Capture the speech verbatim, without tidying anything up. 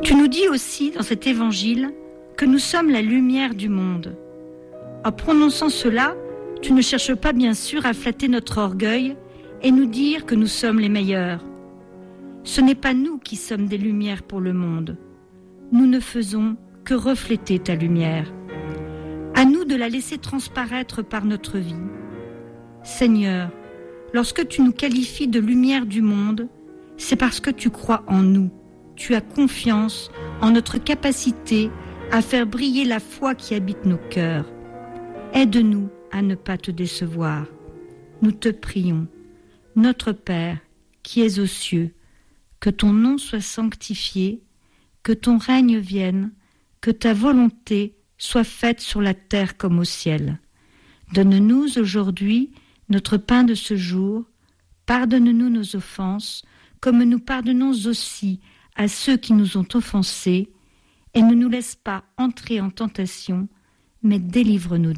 Tu nous dis aussi dans cet évangile que nous sommes la lumière du monde. En prononçant cela, tu ne cherches pas bien sûr à flatter notre orgueil et nous dire que nous sommes les meilleurs. Ce n'est pas nous qui sommes des lumières pour le monde. Nous ne faisons que refléter ta lumière. À nous de la laisser transparaître par notre vie. Seigneur, lorsque tu nous qualifies de lumière du monde, c'est parce que tu crois en nous. Tu as confiance en notre capacité à faire briller la foi qui habite nos cœurs. Aide-nous à ne pas te décevoir. Nous te prions, notre Père, qui es aux cieux, que ton nom soit sanctifié, que ton règne vienne, que ta volonté soit faite sur la terre comme au ciel. Donne-nous aujourd'hui notre pain de ce jour, pardonne-nous nos offenses, comme nous pardonnons aussi à ceux qui nous ont offensés, et ne nous laisse pas entrer en tentation, mais délivre-nous